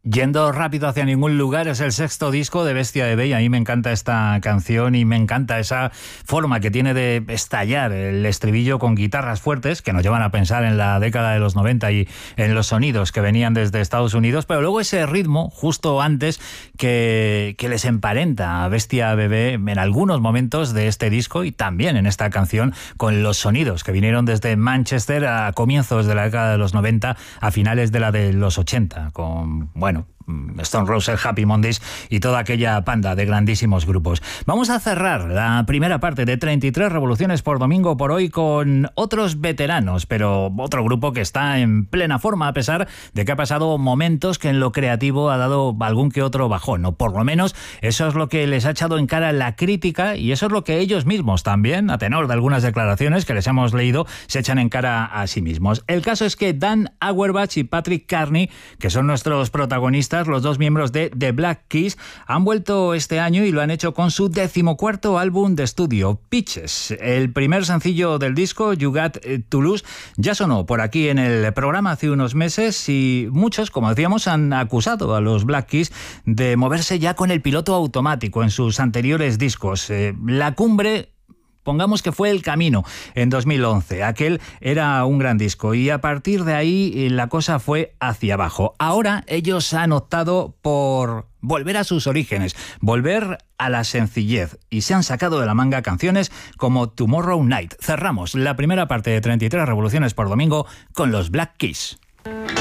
Yendo rápido hacia ningún lugar es el sexto disco de Bestia Bebé y a mí me encanta esta canción y me encanta esa forma que tiene de estallar el estribillo con guitarras fuertes que nos llevan a pensar en la década de los 90 y en los sonidos que venían desde Estados Unidos, pero luego ese ritmo justo antes que les emparenta a Bestia Bebé en algunos momentos de este disco y también en esta canción con los sonidos que vinieron desde Manchester a comienzos de la década de los 90 a finales de la de los 80 con, bueno, Stone Roses, Happy Mondays y toda aquella panda de grandísimos grupos. Vamos a cerrar la primera parte de 33 revoluciones por domingo por hoy con otros veteranos, pero otro grupo que está en plena forma a pesar de que ha pasado momentos que en lo creativo ha dado algún que otro bajón, o por lo menos eso es lo que les ha echado en cara la crítica y eso es lo que ellos mismos también, a tenor de algunas declaraciones que les hemos leído, se echan en cara a sí mismos. El caso es que Dan Auerbach y Patrick Carney, que son nuestros protagonistas, los dos miembros de The Black Keys, han vuelto este año y lo han hecho con su 14º álbum de estudio, Peaches. El primer sencillo del disco, You Got to Lose, ya sonó por aquí en el programa hace unos meses y muchos, como decíamos, han acusado a los Black Keys de moverse ya con el piloto automático en sus anteriores discos. La cumbre, pongamos que fue El Camino en 2011. Aquel era un gran disco y a partir de ahí la cosa fue hacia abajo. Ahora ellos han optado por volver a sus orígenes, volver a la sencillez y se han sacado de la manga canciones como Tomorrow Night. Cerramos la primera parte de 33 revoluciones por domingo con los Black Keys.